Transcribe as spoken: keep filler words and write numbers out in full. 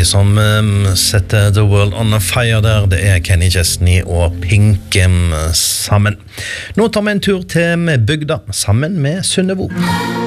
som um, setter The World on Fire der. Det er Kenny Chesney og Pink um, sammen. Nå tar vi en tur til bygda sammen med Sunnevo.